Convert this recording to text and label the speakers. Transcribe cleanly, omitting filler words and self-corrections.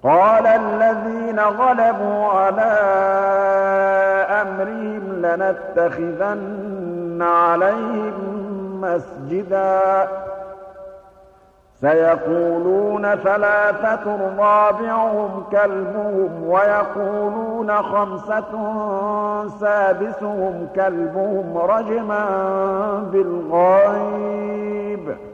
Speaker 1: قال الذين غلبوا على أمرهم لنتخذن عليهم مسجدا سيقولون ثلاثة رابعهم كلبهم ويقولون خمسة سادسهم كلبهم رجما بالغيب